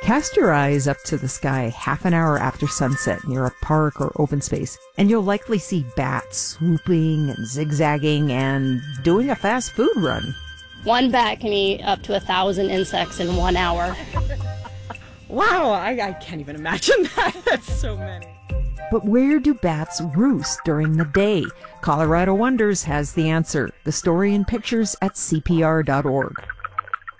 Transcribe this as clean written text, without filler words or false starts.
Cast your eyes up to the sky half an hour after sunset near a park or open space, and you'll likely see bats swooping and zigzagging and doing a fast food run. One bat can eat up to 1,000 insects in 1 hour. Wow, I can't even imagine that. That's so many. But where do bats roost during the day? Colorado Wonders has the answer. The story and pictures at CPR.org.